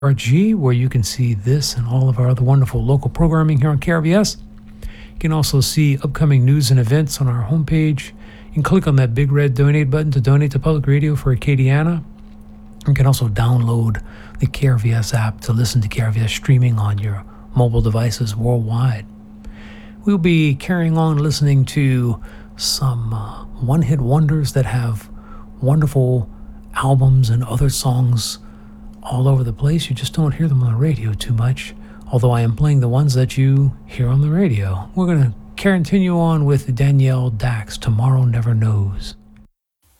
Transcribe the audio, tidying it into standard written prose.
RG, where you can see this and all of our other wonderful local programming here on KRVS. You can also see upcoming news and events on our homepage. You can click on that big red donate button to donate to public radio for Acadiana. You can also download the KRVS app to listen to KRVS streaming on your mobile devices worldwide. We'll be carrying on listening to some one-hit wonders that have wonderful albums and other songs all over the place. You just don't hear them on the radio too much, although I am playing the ones that you hear on the radio. We're going to continue on with Danielle Dax, Tomorrow Never Knows.